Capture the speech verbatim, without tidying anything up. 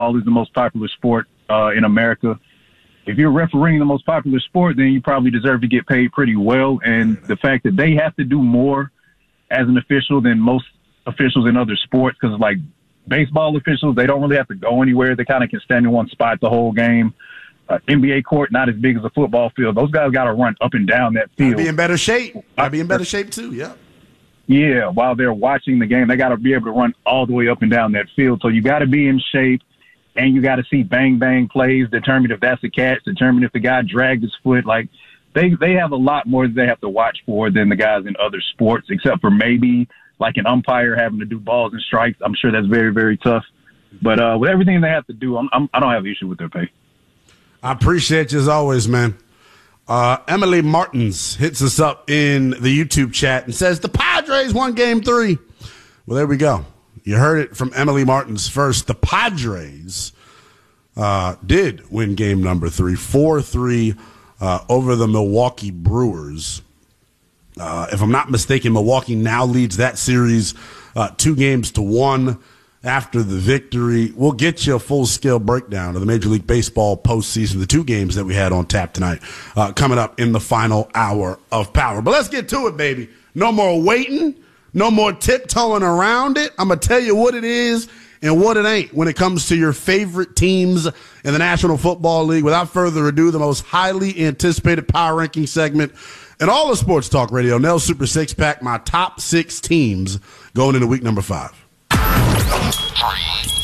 baseball is the most popular sport uh, in America. If you're refereeing the most popular sport, then you probably deserve to get paid pretty well. And the fact that they have to do more as an official than most officials in other sports, because like baseball officials, they don't really have to go anywhere. They kind of can stand in one spot the whole game. Uh, N B A court, not as big as a football field. Those guys got to run up and down that field. Gotta be in better shape. Gotta be in better shape too. Yeah. Yeah. While they're watching the game, they got to be able to run all the way up and down that field. So you got to be in shape, and you got to see bang bang plays, determine if that's a catch, determine if the guy dragged his foot. Like they they have a lot more that they have to watch for than the guys in other sports, except for maybe like an umpire having to do balls and strikes. I'm sure that's very, very tough. But uh, with everything they have to do, I'm, I'm, I don't have an issue with their pay. I appreciate you as always, man. Uh, Emily Martins hits us up in the YouTube chat and says, the Padres won game three. Well, there we go. You heard it from Emily Martins first. The Padres uh, did win game number three, four three uh, over the Milwaukee Brewers. Uh, if I'm not mistaken, Milwaukee now leads that series uh, two games to one after the victory. We'll get you a full-scale breakdown of the Major League Baseball postseason, the two games that we had on tap tonight, uh, coming up in the final hour of Power. But let's get to it, baby. No more waiting. No more tiptoeing around it. I'm going to tell you what it is and what it ain't when it comes to your favorite teams in the National Football League. Without further ado, the most highly anticipated power ranking segment in all of Sports Talk Radio, Nell Super Six Pack, my top six teams going into week number five. Three.